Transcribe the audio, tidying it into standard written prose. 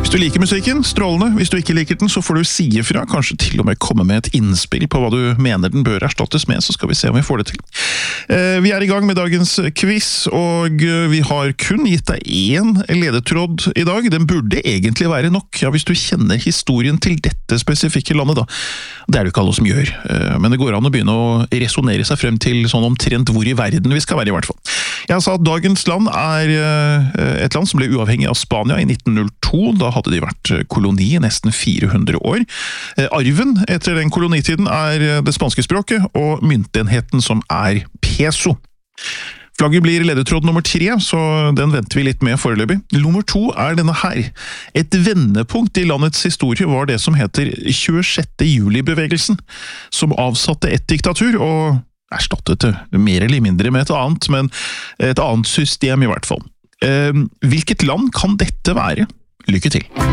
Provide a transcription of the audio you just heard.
Hvis du liker musikken, strålende. Hvis du ikke liker den, så får du si ifra. Kanskje til og med komme med et innspill på hva du mener den bør erstattes med, så skal vi se om vi får det til. Vi er i gang med dagens quiz, og vi har kun gitt deg én ledetråd i dag. Den burde egentlig være nok, ja, hvis du kjenner historien til dette spesifikke landet da. Det er det ikke alle som gjør, men det går an å begynne å resonere seg frem til sånn omtrent hvor i verden vi skal være i hvert fall. Jeg sa at dagens land er et land som ble uavhengig av Spania i 1902. Da hadde de vært koloni i nesten 400 år. Arven etter den kolonitiden er det spanske språket, og myntenheten som er peso. Flagget blir ledetråd nummer 3, så den venter vi litt med foreløpig. Nummer 2 er denne her. Et vendepunkt i landets historie var det som heter 26. juli-bevegelsen, som avsatte et diktatur, og erstattet det mer eller mindre med et annet, men et annet system i hvert fall. Hvilket land kan dette være? Lykke til!